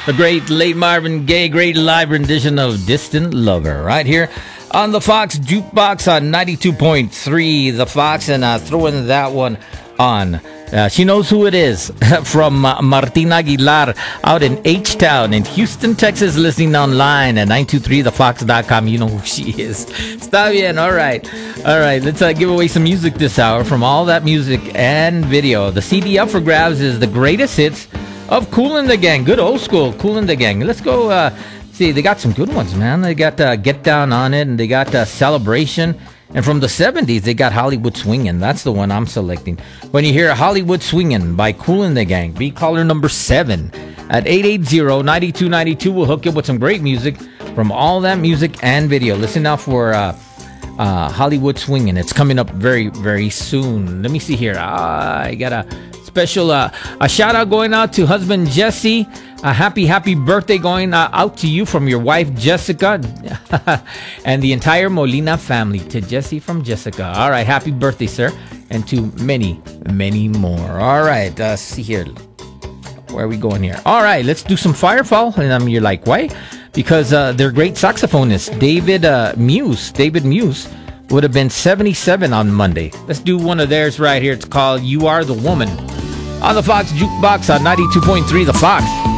The great late Marvin Gaye, great live rendition of Distant Lover, right here on the Fox Jukebox on 92.3. The Fox, and throwing that one on. She knows who it is. From Martina Aguilar out in H-Town in Houston, Texas, listening online at 923thefox.com. You know who she is. Está bien. All right. Let's give away some music this hour from All That Music and Video. The CD up for grabs is the greatest hits of Kool and the Gang. Good old school Kool and the Gang. Let's go see. They got some good ones, man. They got Get Down on It, and they got Celebration. And from the 70s, they got Hollywood Swingin'. That's the one I'm selecting. When you hear Hollywood Swingin' by Kool and the Gang, be caller number 7 at 880-9292. We'll hook you up with some great music from All That Music and Video. Listen out for Hollywood Swingin'. It's coming up very, very soon. Let me see here. I got a special a shout out going out to husband Jesse. A happy birthday going out to you from your wife Jessica and the entire Molina family. To Jesse from Jessica. All right, happy birthday, sir, and to many more. All right, see here. Where are we going here? All right, let's do some Firefall. And you're like, why? Because their great saxophonist David Muse would have been 77 on Monday. Let's do one of theirs right here. It's called You Are the Woman on the Fox Jukebox on 92.3 The Fox.